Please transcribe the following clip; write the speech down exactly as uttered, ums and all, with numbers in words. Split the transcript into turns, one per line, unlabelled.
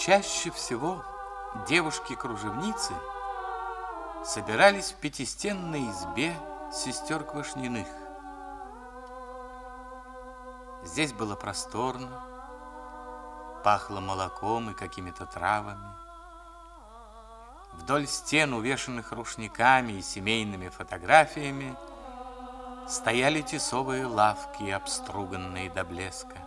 Чаще всего девушки-кружевницы собирались в пятистенной избе сестер Квашниных. Здесь было просторно, пахло молоком и какими-то травами. Вдоль стен, увешанных рушниками и семейными фотографиями, стояли тесовые лавки, обструганные до блеска.